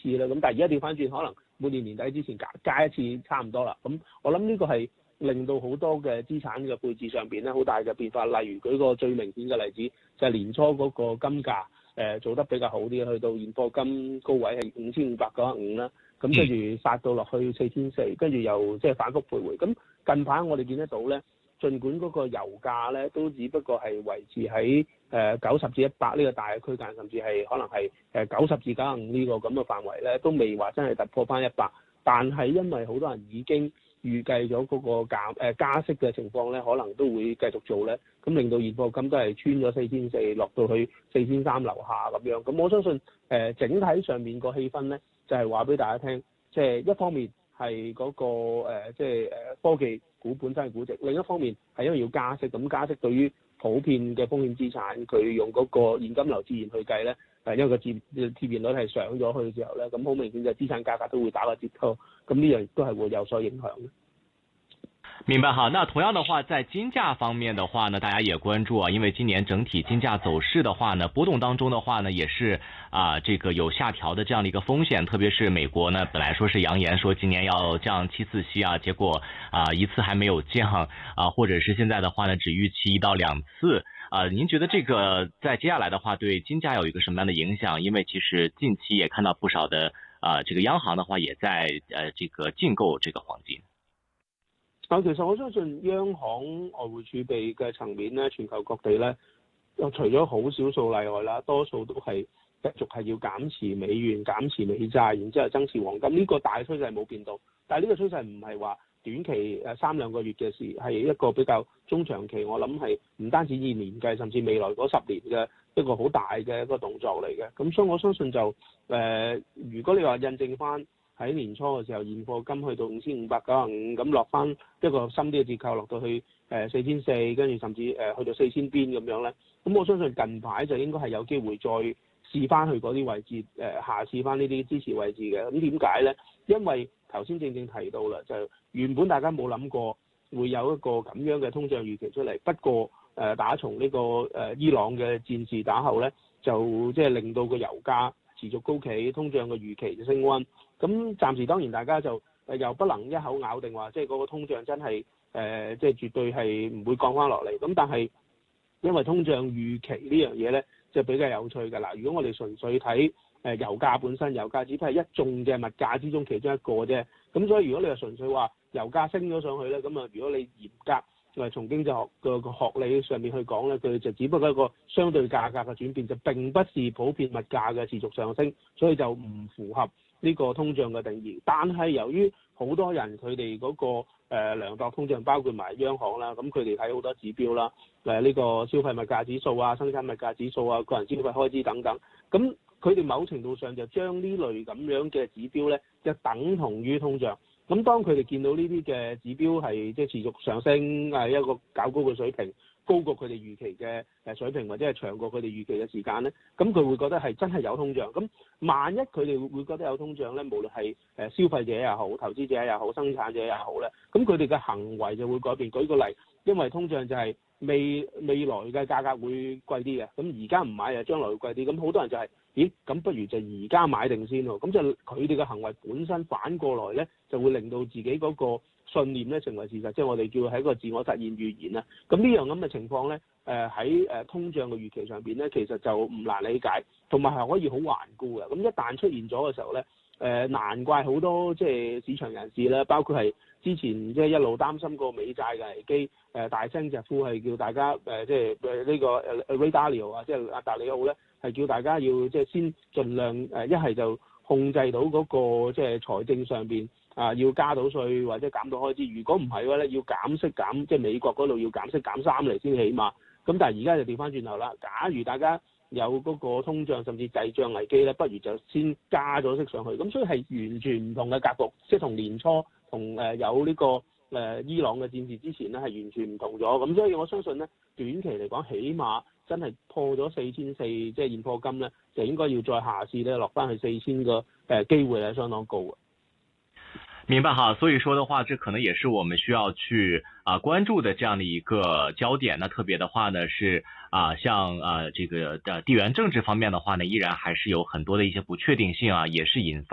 次啦。咁但係而家調翻轉，可能每年年底之前加一次差唔多啦。咁我諗呢個係令到好多嘅資產嘅配置上邊咧好大嘅變化。例如舉個最明顯嘅例子，就係年初嗰個金價做得比較好啲，去到現貨金高位係5595啦。咁跟住殺到落去4400，跟住又即係反覆徘徊。咁近排我哋見得到咧，儘管嗰個油價咧都只不過係維持喺90至100呢個大嘅區間，甚至係可能係90至95呢個咁嘅範圍咧，都未話真係突破翻100。但係因為好多人已經預計咗嗰個加息嘅情況咧，可能都會繼續做咧，咁令到現貨金都係穿咗4400，落到去4300樓下咁樣。咁我相信整體上面個氣氛咧，就係話俾大家聽，即係一方面係嗰個即係科技股本身嘅估值，另一方面係因為要加息，咁加息對於普遍嘅風險資產，佢用嗰個現金流自然去計咧，因為個貼現率係上咗去之後咧，咁好明顯就資產價格都會打個折扣，咁呢樣都係會有所影響嘅。 明白哈，那同樣的話，在金價方面的話呢，大家也關注啊，因為今年整體金價走勢的話呢，波動當中的話呢，也是這個有下調的這樣的一個風險，特別是美國呢，本來說是揚言說今年要降7次息啊，結果一次還沒有降啊，或者是現在的話呢，只預期1到2次啊，您覺得這個在接下來的話對金價有一個什麼樣的影響？因為其實近期也看到不少的這個央行的話也在這個禁購這個黃金。 其實我相信央行外匯儲備嘅層面咧，全球各地咧，除咗好少數例外啦，多數都係繼續係要減持美元、減持美債，然之後增持黃金。呢個大趨勢冇變到，但係呢個趨勢唔係話短期3-2個月嘅事，係一個比較中長期。我諗係唔單止以年計，甚至未來嗰10年嘅一個好大嘅一個動作嚟嘅。咁所以我相信就如果你話印證翻喺年初嘅時候，現貨金去到5595，咁落翻一個深啲嘅折扣，落到去4400，跟住甚至去到4000邊咁樣咧。咁我相信近排就應該係有機會再試翻去嗰啲位置，下試翻呢啲支持位置嘅。咁點解咧？因為頭先正提到啦，就原本大家冇諗過會有一個咁樣嘅通脹預期出嚟，不過打從呢個伊朗嘅戰事打後咧，就即係令到個油價持續高企，通脹嘅預期就升溫。咁暫時當然大家就又不能一口咬定話，即係嗰個通脹真係即係絕對係唔會降翻落嚟。咁但係因為通脹預期呢樣嘢咧，就比較有趣㗎啦。如果我哋純粹睇油價本身，油價只不過係一眾嘅物價之中其中一個啫。咁所以如果你係純粹話油價升咗上去咧，咁啊如果你嚴格從經濟學個學理上面去講咧，佢就只不過一個相對價格嘅轉變，就並不是普遍物價嘅持續上升，所以就唔符合呢個通脹嘅定義。但係由於好多人佢哋嗰個量度通脹，包括埋央行啦，咁佢哋睇好多指標啦，呢個消費物價指數啊、生產物價指數啊、個人消費開支等等，咁佢哋某程度上就將呢類咁樣嘅指標咧，就等同於通脹。咁當佢哋見到呢啲嘅指標係即係持續上升，係一個較高嘅水平，高過佢哋預期嘅水平，或者係長過佢哋預期嘅時間咧，咁佢會覺得係真係有通脹。咁萬一佢哋會覺得有通脹咧，無論係消費者也好、投資者也好、生產者也好咧，咁佢哋嘅行為就會改變。舉個例，因為通脹就係未來嘅價格會貴啲嘅，咁而家唔買啊，將來會貴啲。咁好多人就係，咦？咁不如就而家買定先喎。咁就佢哋嘅行為本身反過來咧，就會令到自己嗰個信念咧成為事實，即係我哋叫係一個自我實現預言啊。咁呢樣咁嘅情況咧，喺通脹嘅預期上邊咧，其實就唔難理解，同埋係可以好頑固嘅。咁一旦出現咗嘅時候咧，難怪好多即係市場人士咧，包括係之前即係一路擔心個美債嘅危機，大聲疾呼係叫大家即係呢個Ray Dalio 啊，即係阿達里奧咧，係叫大家要即係先盡量一係就控制到嗰個即係財政上邊要加到稅或者減到開支，如果唔係嘅話咧，要減息減，即係美國嗰度要減息減3厘先起碼。咁但係而家就調翻轉頭啦，假如大家有嗰個通脹甚至滯脹危機咧，不如就先加咗息上去。咁所以係完全唔同嘅格局，即係同年初同有呢個伊朗嘅戰事之前咧係完全唔同咗。咁所以我相信咧，短期嚟講，起碼真係破咗4400，即係現貨金咧，就應該要再下試咧落翻去4000個機會係相當高嘅。 明白哈，所以說的話，這可能也是我們需要去關注的這樣的一個焦點。那特別的話呢，是像這個地緣政治方面的話呢，依然還是有很多的一些不確定性啊，也是引發